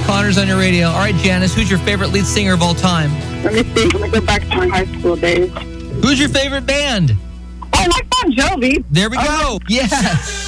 Connors on your radio. All right, Janice, who's your favorite lead singer of all time? Let me see. Let me go back to my high school days. Who's your favorite band? I like Bon Jovi. There we go. Yes.